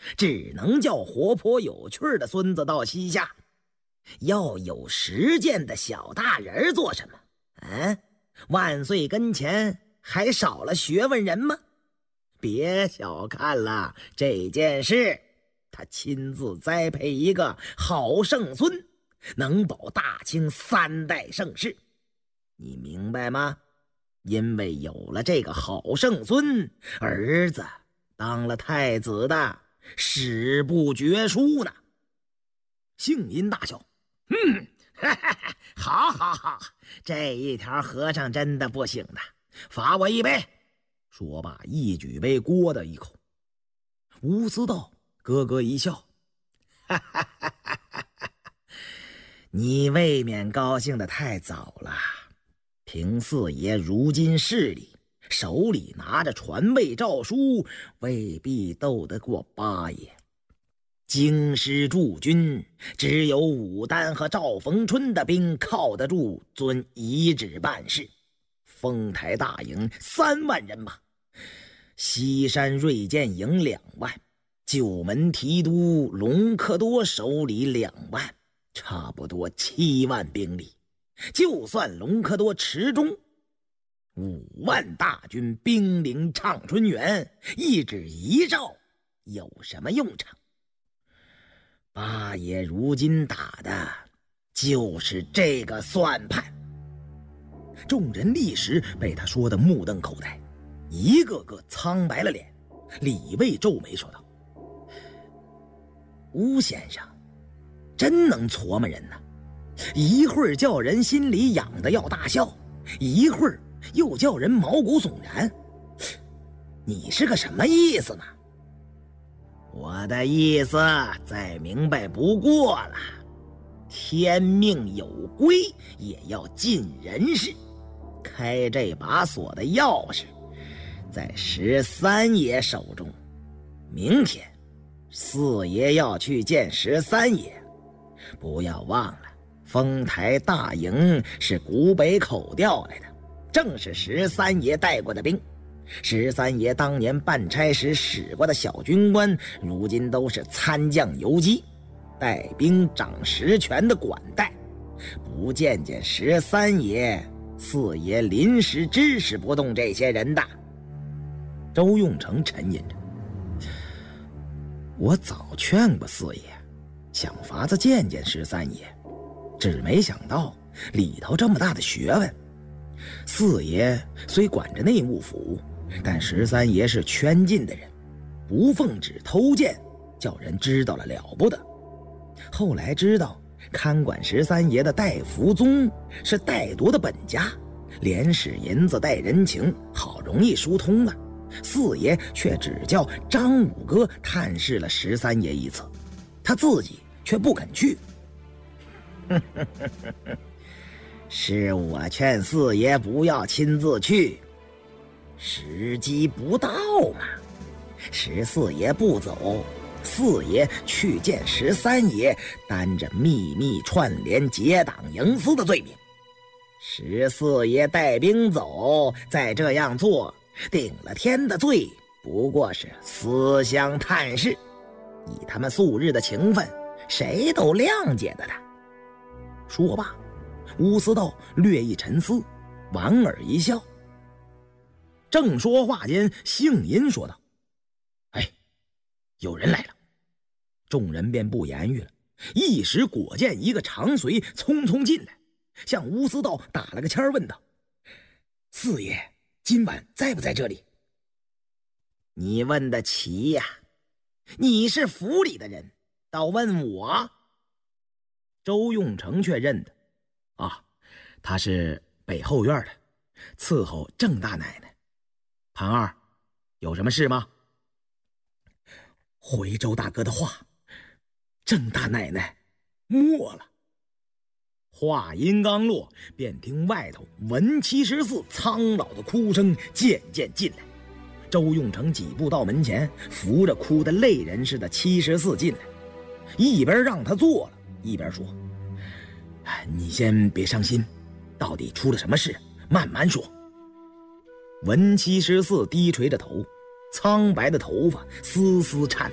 只能叫活泼有趣的孙子到西夏。要有实践的小大人做什么？万岁跟前还少了学问人吗？别小看了这件事，他亲自栽培一个好圣孙，能保大清3代盛世。你明白吗？因为有了这个好圣孙，儿子当了太子的史不绝书呢。杏阴大笑，好，这一条和尚真的不行的，罚我一杯。说罢一举杯锅的一口。吴思道咯咯一笑，你未免高兴得太早了。平四爷如今势力，手里拿着传位诏书，未必斗得过八爷。京师驻军只有武丹和赵逢春的兵靠得住遵遗旨办事。丰台大营3万人马，西山锐剑营2万，九门提督隆科多手里2万，差不多7万兵力。就算隆科多持中，5万大军兵临畅春园，一旨一诏有什么用场？八爷如今打的就是这个算盘。众人立时被他说得目瞪口呆，一个个苍白了脸。李卫皱眉说道：吴先生真能琢磨人呢，一会儿叫人心里痒的要大笑，一会儿又叫人毛骨悚然。你是个什么意思呢？我的意思再明白不过了，天命有归也要尽人事。开这把锁的钥匙在13爷手中，明天四爷要去见13爷，不要忘了丰台大营是古北口调来的，正是13爷带过的兵。13爷当年办差时使过的小军官，如今都是参将游击，带兵掌实权的管带。不见见13爷，四爷临时支持不动这些人的。周用成沉吟着，我早劝过四爷想法子见见13爷，只没想到里头这么大的学问。四爷虽管着内务府，但13爷是圈禁的人，不奉旨偷剑，叫人知道了不得。后来知道看管13爷的戴福宗是戴铎的本家，连使银子带人情，好容易疏通了。四爷却只叫张五哥探视了13爷一次，他自己却不肯去。是我劝四爷不要亲自去，时机不到嘛。14爷不走，四爷去见13爷，担着秘密串联结党营私的罪名。14爷带兵走，再这样做，顶了天的罪，不过是思乡探视。以他们素日的情分，谁都谅解的他。说罢，乌思道略一沉思，莞尔一笑。正说话间，杏阴说道：有人来了。众人便不言语了，一时果见一个长随匆匆进来，向乌思道打了个签问道：四爷今晚在不在这里？你问得奇呀，你是府里的人，倒问我。周用成却认得，他是北后院的，伺候郑大奶奶。庞二，有什么事吗？回周大哥的话，郑大奶奶没了。话音刚落，便听外头文74苍老的哭声渐渐进来。周用成几步到门前，扶着哭得泪人似的74进来，一边让他坐了，一边说：你先别伤心，到底出了什么事慢慢说。文74低垂着头，苍白的头发丝丝颤